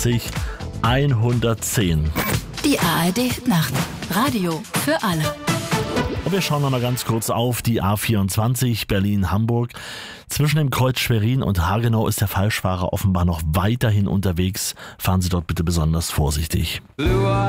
20 110. Die ARD Nacht. Radio für alle. Und wir schauen noch mal ganz kurz auf die A24 Berlin-Hamburg. Zwischen dem Kreuz Schwerin und Hagenau ist der Falschfahrer offenbar noch weiterhin unterwegs. Fahren Sie dort bitte besonders vorsichtig.